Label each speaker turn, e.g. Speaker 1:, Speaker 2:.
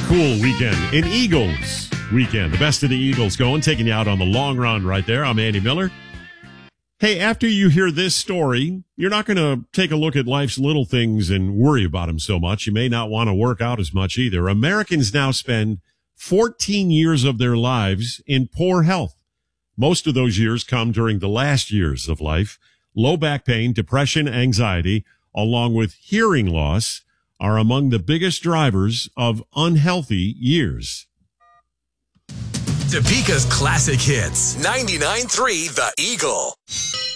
Speaker 1: cool weekend. An Eagles weekend. The best of the Eagles going, taking you out on the long run right there. I'm Andy Miller. Hey, after you hear this story, you're not going to take a look at life's little things and worry about them so much. You may not want to work out as much either. Americans now spend 14 years of their lives in poor health. Most of those years come during the last years of life. Low back pain, depression, anxiety, along with hearing loss are among the biggest drivers of unhealthy years.
Speaker 2: Topeka's classic hits. 99.3 The Eagle.